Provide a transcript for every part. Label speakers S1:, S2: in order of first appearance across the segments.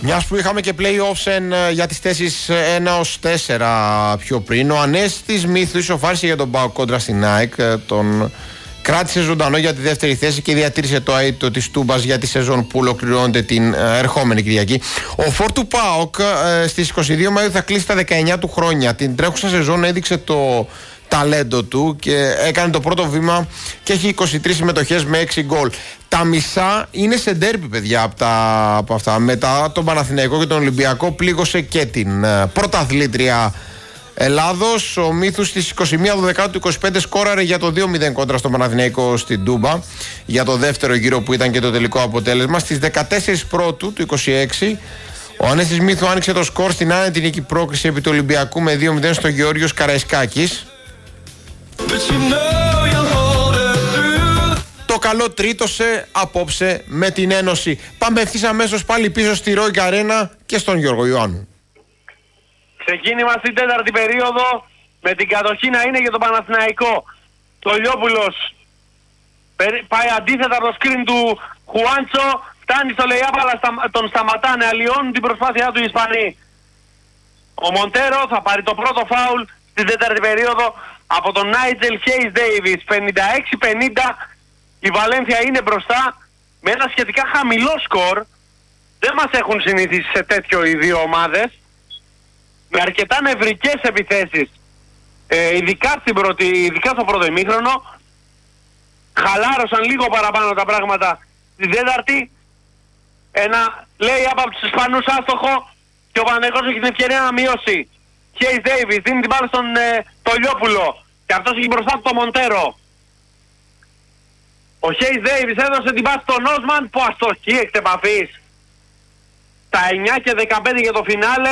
S1: Μιας που είχαμε και play-offs για τις θέσεις 1-4 πιο πριν, ο Ανέστης Μύθου ισοφάρισε για τον ΠΑΟΚ κόντρα στην ΑΕΚ. Τον κράτησε ζωντανό για τη δεύτερη θέση και διατήρησε το αίτητο της Τούμπας για τη σεζόν που ολοκληρώνεται την ερχόμενη Κυριακή. Ο φορ του ΠΑΟΚ στις 22 Μαΐου θα κλείσει τα 19 του χρόνια. Την τρέχουσα σεζόν έδειξε το ταλέντο του και έκανε το πρώτο βήμα και έχει 23 συμμετοχές με 6 γκολ. Τα μισά είναι σε ντέρμπι, παιδιά, από αυτά. Μετά τον Παναθηναϊκό και τον Ολυμπιακό πλήγωσε και την πρωταθλήτρια Ελλάδος. Ο Μύθους στις 21 Δεκάτου του 25 σκόραρε για το 2-0 κόντρα στον Παναθηναϊκό στην Τούμπα για το δεύτερο γύρο που ήταν και το τελικό αποτέλεσμα. Στις 14 Πρώτου του 26 ο Ανέστης Μύθου άνοιξε το σκορ στην άνετη νίκη πρόκριση επί του Ολυμπιακού με 2-0 στο Γεώργιος Καραϊσκάκης. Το καλό τρίτωσε απόψε με την Ένωση. Πάμε ευθύς αμέσως πάλι πίσω στη Ροϊκ Αρένα και στον Γιώργο Ιωάννου.
S2: Ξεκίνημα στην τέταρτη περίοδο με την κατοχή να είναι για τον Παναθηναϊκό. Το Λιόπουλος πάει αντίθετα από το σκριν του Χουάντσο, φτάνει στο lay-up αλλά τον σταματάνε, αλλοιώνουν την προσπάθειά του οι Ισπανοί. Ο Μοντέρο θα πάρει το πρώτο φάουλ στην τέταρτη περίοδο από τον Νάιτζελ Χέις Ντέιβις. 56-50 η Βαλένθια είναι μπροστά με ένα σχετικά χαμηλό σκορ. Δεν μας έχουν συνηθίσει σε τέτοιο οι δύο ομάδες, με αρκετά νευρικές επιθέσεις, ειδικά στο πρώτο ημίχρονο. Χαλάρωσαν λίγο παραπάνω τα πράγματα στην τέταρτη. Ένα λέει από τους Ισπανούς άστοχο και ο Παναθηναϊκός έχει την ευκαιρία να μειώσει. Χέις Ντέιβις δίνει την μπάλα στον Τολιόπουλο και αυτός έχει μπροστά του το Μοντέρο. Ο Χέις Ντέιβις έδωσε την πάση στον Όσμαν που αστοχή εκ επαφής. Τα 9 και 15 για το φινάλε.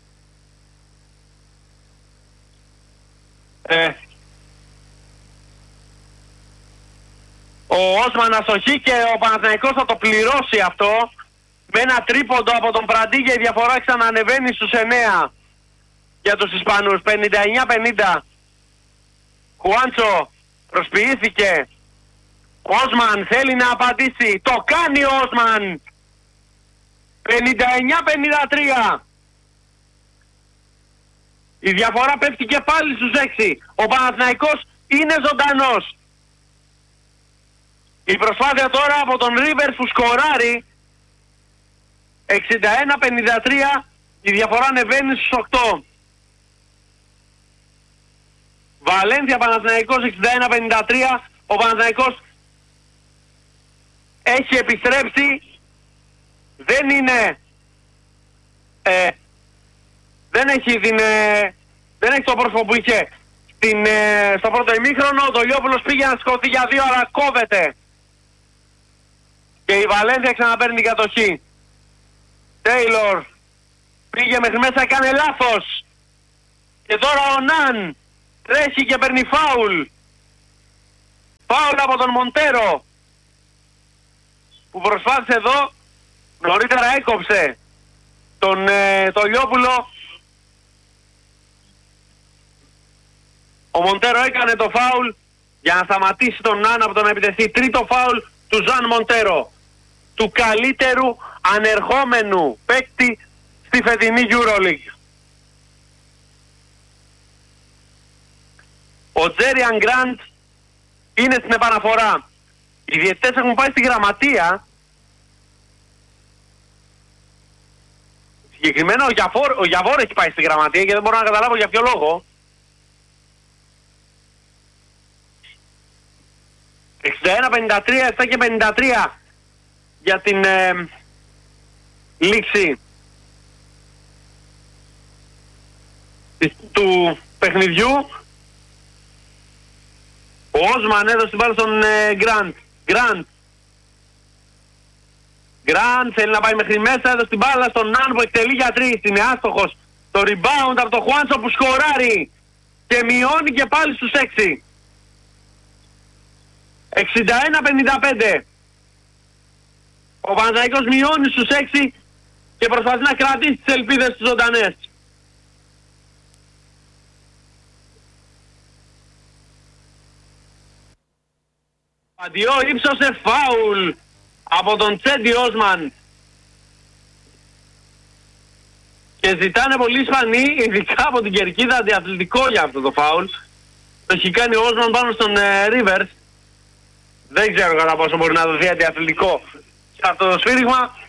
S2: Ο Όσμαν αστοχή και ο Παναθηναϊκός θα το πληρώσει αυτό με ένα τρίποντο από τον Πραντί και η διαφορά ξανανεβαίνει στους 9 για τους Ισπανούς. 59-50. Χουάντσο προσποιήθηκε. Όσμαν θέλει να απαντήσει. Το κάνει ο Όσμαν. 59-53. Η διαφορά πέφτει και πάλι στους 6. Ο Παναθηναϊκός είναι ζωντανός. Η προσπάθεια τώρα από τον Ρίβερς που σκοράρει. 61-53. Η διαφορά ανεβαίνει στους 8. Βαλένθια Παναθηναϊκός 61-53. Ο Παναθηναϊκός έχει επιστρέψει. Δεν είναι δεν έχει το πρόσωπο που είχε στο πρώτο ημίχρονο. Ο Τολιόπουλος πήγε να σκοτεί για 2 αλλά κόβεται και η Βαλένθια ξαναπαίρνει την κατοχή. Τέιλορ πήγε μέχρι μέσα, έκανε λάθος και τώρα ο Ναν τρέχει και παίρνει φάουλ από τον Μοντέρο που προσπάθησε εδώ, νωρίτερα έκοψε τον Τολιόπουλο. Ο Μοντέρο έκανε το φάουλ για να σταματήσει τον Ναν από το να επιτεθεί. Τρίτο φάουλ του Ζαν Μοντέρο, του καλύτερου ανερχόμενου παίκτη στη φετινή EuroLeague. Ο Τζέριαν Γκραντ είναι στην επαναφορά. Οι διαιτητές έχουν πάει στη γραμματεία. Συγκεκριμένα ο Γιαβόρ έχει πάει στη γραμματεία και δεν μπορώ να καταλάβω για ποιο λόγο. 61-53, 7 και 53 για την λήξη του παιχνιδιού. Ο Όσμαν έδωσε την μπάλα στον Γκραντ θέλει να πάει μέχρι μέσα, έδωσε την μπάλα στον Ναν που εκτελεί για 3, είναι άστοχος. Το rebound από το Χουάντσο που σκοράρει και μειώνει και πάλι στους 6. 61-55. Ο Παναθηναϊκός μειώνει στους 6 και προσπαθεί να κρατήσει τις ελπίδες τους ζωντανές. Παντιό ύψωσε φάουλ από τον Τσέντι Όσμαν. και ζητάνε πολύ Ισπανοί, ειδικά από την κερκίδα, αντιαθλητικό για αυτό το φάουλ. Το έχει κάνει ο Όσμαν πάνω στον Rivers. Δεν ξέρω κατά πόσο μπορεί να δοθεί αντιαθλητικό σε αυτό το σφύριγμα.